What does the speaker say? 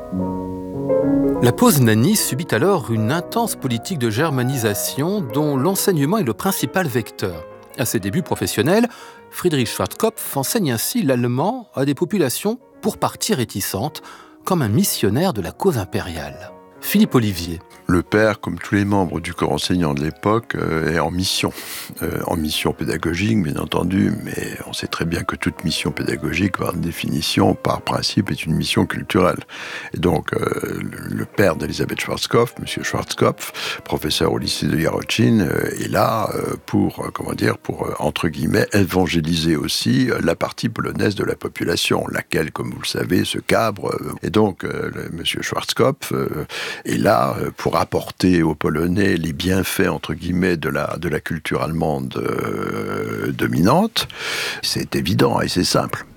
La Poznanie subit alors une intense politique de germanisation dont l'enseignement est le principal vecteur. À ses débuts professionnels, Friedrich Schwarzkopf enseigne ainsi l'allemand à des populations pour partie réticentes, comme un missionnaire de la cause impériale. Philippe Olivier. Le père, comme tous les membres du corps enseignant de l'époque, est en mission pédagogique, bien entendu, mais on sait très bien que toute mission pédagogique, par définition, par principe, est une mission culturelle. Et donc, le père d'Elisabeth Schwarzkopf, M. Schwarzkopf, professeur au lycée de Jarocin, est là pour entre guillemets, évangéliser aussi la partie polonaise de la population, laquelle, comme vous le savez, se cabre. Et donc, M. Schwarzkopf est là pour apporter aux Polonais les bienfaits, entre guillemets, de la culture allemande dominante. C'est évident et c'est simple.